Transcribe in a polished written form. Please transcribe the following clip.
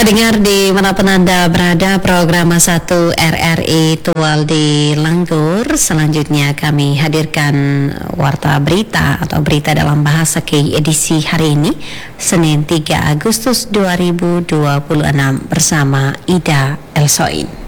Pendengar di manapun Anda berada, program 1 RRI Tual di Lenggur. Selanjutnya kami hadirkan warta berita atau berita dalam bahasa KI edisi hari ini, Senin 3 Agustus 2026 bersama Ida Elsoin.